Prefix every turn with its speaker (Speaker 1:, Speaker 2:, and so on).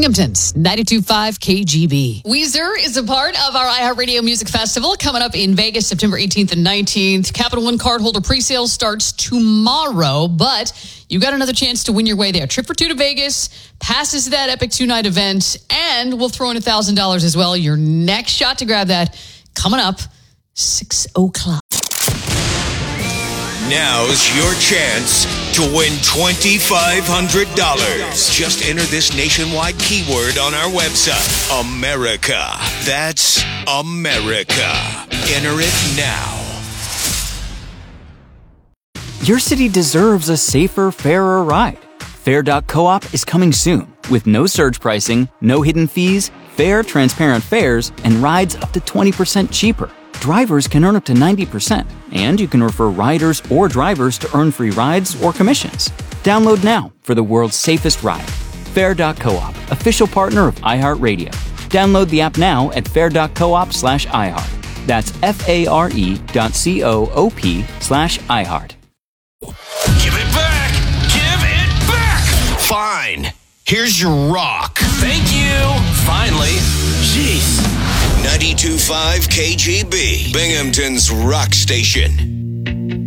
Speaker 1: Binghamton's 92.5 KGB. Weezer is a part of our iHeartRadio Music Festival coming up in Vegas, September 18th and 19th. Capital One cardholder presale starts tomorrow, but you got another chance to win your way there. Trip for two to Vegas, passes to that epic two-night event, and we'll throw in $1,000 as well. Your next shot to grab that coming up 6 o'clock.
Speaker 2: Now's your chance to win $2,500. Just enter this nationwide keyword on our website, America. That's America. Enter it now.
Speaker 3: Your city deserves a safer, fairer ride. Fair.coop is coming soon with no surge pricing, no hidden fees, fair, transparent fares, and rides up to 20% cheaper. Drivers can earn up to 90%, and you can refer riders or drivers to earn free rides or commissions. Download now for the world's safest ride. Fair.coop, official partner of iHeartRadio. Download the app now at fair.coop/iHeart. That's FARE.coop/iHeart.
Speaker 2: Give it back! Give it back! Fine. Here's your rock.
Speaker 4: Thank you. Finally. Jeez.
Speaker 2: 92.5 KGB, Binghamton's rock station.